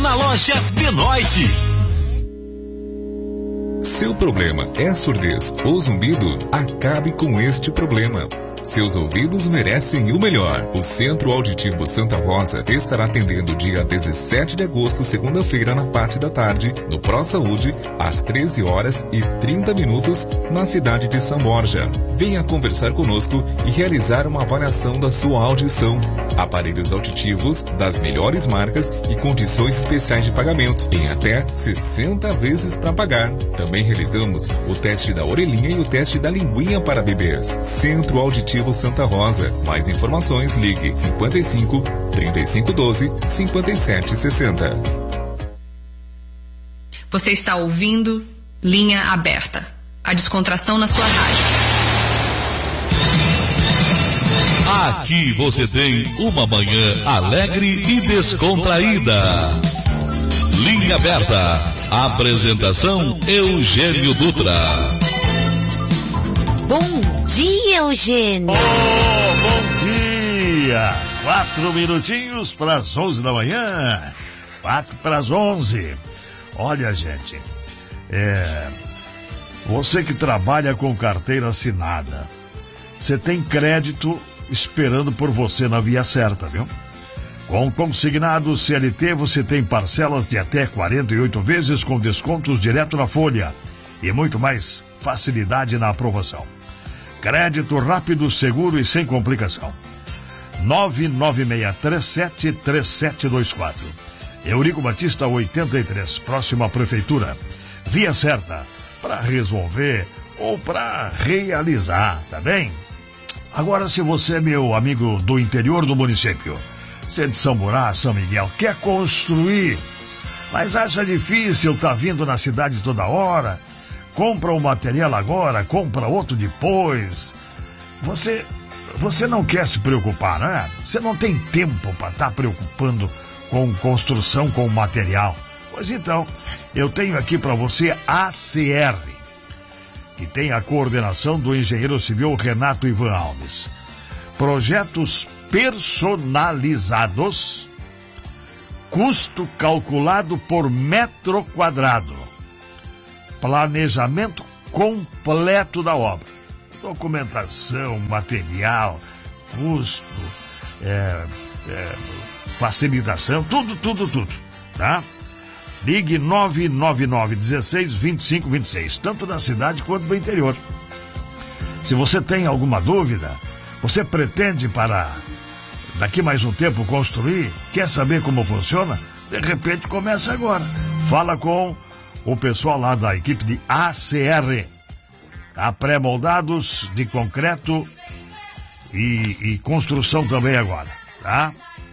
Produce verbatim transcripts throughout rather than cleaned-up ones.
na Lojas Benoit. Seu problema é surdez ou zumbido? Acabe com este problema. Seus ouvidos merecem o melhor. O Centro Auditivo Santa Rosa estará atendendo dia dezessete de agosto, segunda-feira, na parte da tarde, no Pro Saúde, às treze horas e trinta minutos, na cidade de São Borja. Venha conversar conosco e realizar uma avaliação da sua audição. Aparelhos auditivos das melhores marcas e condições especiais de pagamento, em até sessenta vezes para pagar. Também realizamos o teste da orelhinha e o teste da linguinha para bebês. Centro Auditivo Santa Rosa. Mais informações, ligue cinquenta e cinco, trinta e cinco doze, cinquenta e sete sessenta. Você está ouvindo Linha Aberta. A descontração na sua rádio. Aqui você tem uma manhã alegre e descontraída. Linha Aberta. Apresentação Eugênio Dutra. Bom dia, Eugênio. Oh, bom dia. Quatro minutinhos para as onze da manhã. Quatro para as onze. Olha, gente, é... você que trabalha com carteira assinada, você tem crédito esperando por você na via certa, viu? Com consignado C L T, você tem parcelas de até quarenta e oito vezes com descontos direto na folha e muito mais facilidade na aprovação. Crédito rápido, seguro e sem complicação. nove nove seis três sete, três sete dois quatro. Eurico Batista oitenta e três, próxima à prefeitura. Via certa, para resolver ou para realizar, tá bem? Agora, se você é meu amigo do interior do município, você é de São Borá, São Miguel, quer construir, mas acha difícil, tá vindo na cidade toda hora, compra um material agora, compra outro depois. Você, você não quer se preocupar, né? Você não tem tempo para estar preocupando com construção, com material. Pois então, eu tenho aqui para você a C R, que tem a coordenação do engenheiro civil Renato Ivan Alves. Projetos personalizados, custo calculado por metro quadrado. Planejamento completo da obra. Documentação, material, custo, é, é, facilitação, tudo, tudo, tudo, tá? Ligue nove nove nove, dezesseis, vinte e cinco, vinte e seis, tanto na cidade quanto no interior. Se você tem alguma dúvida, você pretende para daqui mais um tempo construir, quer saber como funciona? De repente começa agora. Fala com o pessoal lá da equipe de A C R, tá? Pré-moldados de concreto e, e construção também agora, tá?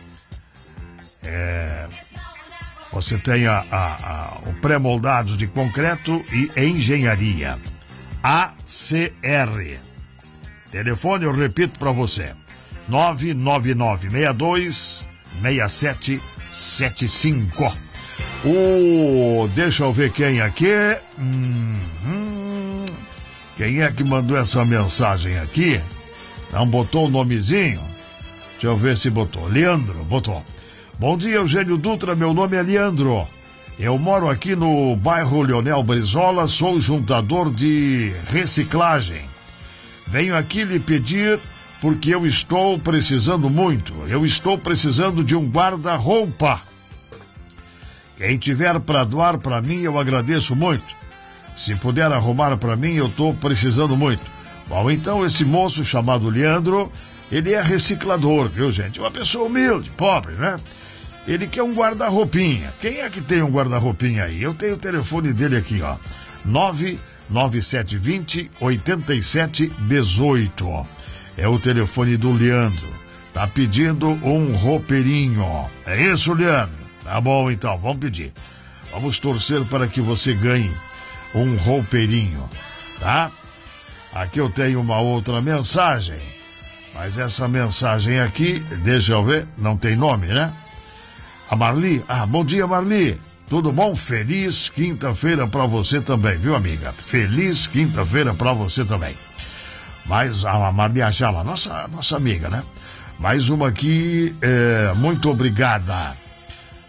É, você tem a, a, a, o pré-moldados de concreto e engenharia. A C R. Telefone, eu repito para você, nove nove nove, seis dois, seis sete sete cinco. Oh, deixa eu ver quem aqui. Hum, hum. Quem é que mandou essa mensagem aqui? Não botou o nomezinho? Deixa eu ver se botou. Leandro, botou. Bom dia, Eugênio Dutra, meu nome é Leandro. Eu moro aqui no bairro Leonel Brizola, sou juntador de reciclagem. Venho aqui lhe pedir porque eu estou precisando muito. Eu estou precisando de um guarda-roupa. Quem tiver para doar para mim, eu agradeço muito. Se puder arrumar para mim, eu estou precisando muito. Bom, então esse moço chamado Leandro, ele é reciclador, viu, gente? Uma pessoa humilde, pobre, né? Ele quer um guarda-roupinha. Quem é que tem um guarda-roupinha aí? Eu tenho o telefone dele aqui, ó. nove nove sete dois zero, oito sete um oito. É o telefone do Leandro. Tá pedindo um roupeirinho. É isso, Leandro? Tá bom, então, vamos pedir. Vamos torcer para que você ganhe um roupeirinho, tá? Aqui eu tenho uma outra mensagem, mas essa mensagem aqui, deixa eu ver, não tem nome, né? A Marli, ah, bom dia, Marli. Tudo bom? Feliz quinta-feira pra você também, viu, amiga? Feliz quinta-feira pra você também. Mais a Marli Ajala, nossa, nossa amiga, né? Mais uma aqui, é, muito obrigada.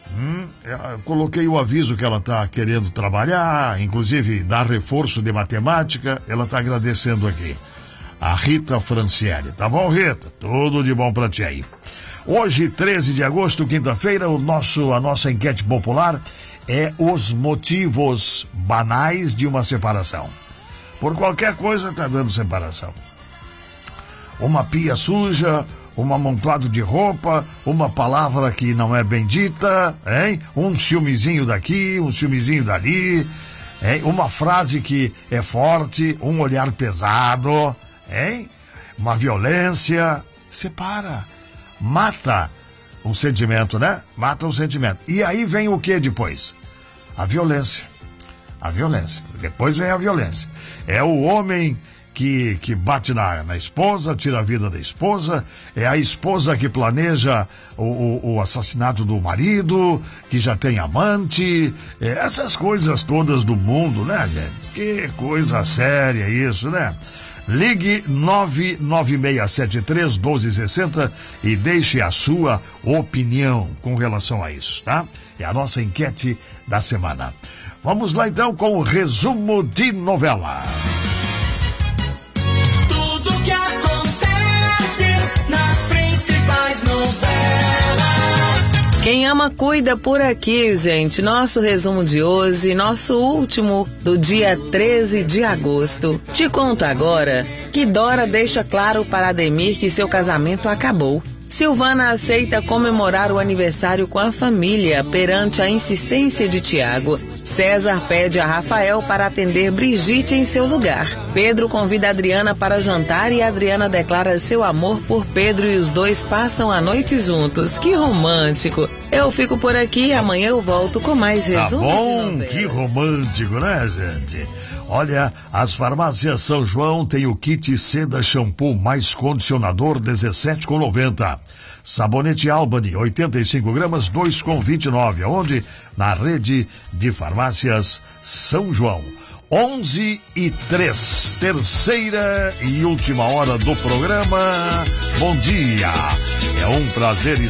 Hum, eu coloquei o aviso que ela está querendo trabalhar, inclusive dar reforço de matemática. Ela está agradecendo aqui. A Rita Franciele. Tá bom, Rita? Tudo de bom pra ti aí. Hoje, treze de agosto, quinta-feira, o nosso, a nossa enquete popular é os motivos banais de uma separação. Por qualquer coisa tá dando separação. Uma pia suja, um amontoado de roupa, uma palavra que não é bendita, hein? Um ciúmezinho daqui, um ciúmezinho dali, hein? Uma frase que é forte, um olhar pesado, hein? Uma violência. Separa. Mata o sentimento, né? Mata o sentimento. E aí vem o que depois? A violência. A violência. Depois vem a violência. É o homem que, que bate na, na esposa, tira a vida da esposa. É a esposa que planeja o, o, o assassinato do marido, que já tem amante. É, essas coisas todas do mundo, né, gente? Que coisa séria isso, né? Ligue nove nove seis sete três um dois seis zero e deixe a sua opinião com relação a isso, tá? É a nossa enquete da semana. Vamos lá então com o resumo de novela. Tudo que acontece nas principais novelas. Quem ama, cuida por aqui, gente. Nosso resumo de hoje, nosso último do dia treze de agosto. Te conto agora que Dora deixa claro para Ademir que seu casamento acabou. Silvana aceita comemorar o aniversário com a família perante a insistência de Tiago. César pede a Rafael para atender Brigitte em seu lugar. Pedro convida Adriana para jantar e Adriana declara seu amor por Pedro e os dois passam a noite juntos. Que romântico! Eu fico por aqui, amanhã eu volto com mais resumos. Tá bom, que romântico, né, gente? Olha, as farmácias São João tem o kit Seda Shampoo mais condicionador dezessete reais e noventa centavos. Sabonete Albany, oitenta e cinco gramas, dois reais e vinte e nove centavos. Onde? Na rede de farmácias São João. onze e três, terceira e última hora do programa. Bom dia, é um prazer